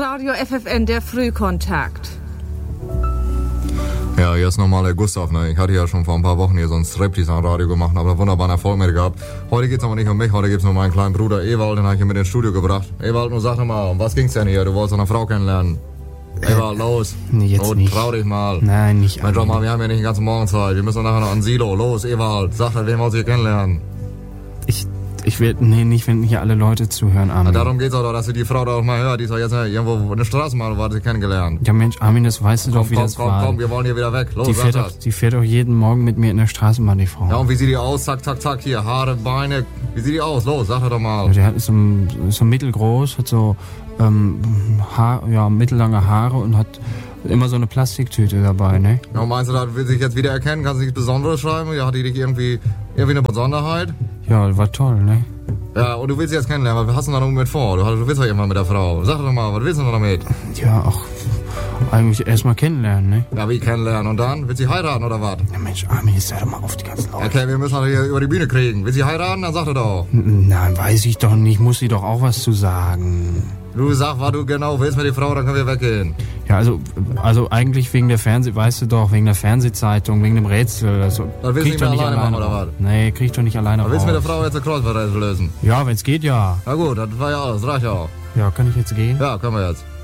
Radio FFN, der Frühkontakt. Ja, hier ist nochmal der Gustav, ne? Ich hatte ja schon vor ein paar Wochen hier so ein Striptease am Radio gemacht, aber wunderbaren Erfolg mit gehabt. Heute geht's aber nicht um mich, heute geht's um meinen kleinen Bruder Ewald, den habe ich hier mit ins Studio gebracht. Ewald, nun sag doch mal, um was ging's denn hier? Du wolltest eine Frau kennenlernen. Ewald, los. Nee, jetzt nicht. Trau dich mal. Nein, nicht. Mensch, mal, wir haben ja nicht den ganzen Morgen Zeit. Wir müssen nachher noch an Silo. Los, Ewald, sag doch, wen wolltest du hier kennenlernen? Ich will, nicht, wenn hier alle Leute zuhören, Armin. Na, darum geht's auch doch, dass du die Frau da auch mal hört. Die ist doch jetzt irgendwo in der Straßenbahn, wo hat sie kennengelernt. Ja, Mensch, Armin, das weißt du doch, wie das war. Komm, wir wollen hier wieder weg. Los, die fährt doch jeden Morgen mit mir in der Straßenbahn, die Frau. Ja, und wie sieht die aus? Zack, zack, zack, hier, Haare, Beine. Wie sieht die aus? Los, sag doch mal. Ja, der ist so mittelgroß, hat so mittellange Haare und hat immer so eine Plastiktüte dabei, ne? Ja, meinst du, da will sich jetzt wieder erkennen? Kannst du nichts Besonderes schreiben? Ja, hat die dich irgendwie eine Besonderheit? Ja, war toll, ne? Ja, und du willst sie jetzt kennenlernen, was hast du da noch mit vor? Du willst doch irgendwann mit der Frau. Sag doch mal, was willst du noch damit? Ja, ach, eigentlich erstmal kennenlernen, ne? Ja, wie kennenlernen? Und dann? Willst du sie heiraten oder was? Ja, Mensch, Armin, jetzt hör doch mal auf die ganzen Leute. Okay, wir müssen doch hier über die Bühne kriegen. Willst du sie heiraten? Dann sag doch. Nein, weiß ich doch nicht. Muss sie doch auch was zu sagen. Du sag, was du genau willst mit der Frau, dann können wir weggehen. Ja, also eigentlich wegen der weißt du doch, wegen der Fernsehzeitung, wegen dem Rätsel. Also, dann willst du nicht mehr alleine machen, oder was? Nee, krieg ich doch nicht alleine raus. Willst du mit der Frau jetzt ein Kreuzworträtsel lösen? Ja, wenn's geht, ja. Na gut, das war ja alles, reicht ja auch. Ja, kann ich jetzt gehen? Ja, können wir jetzt.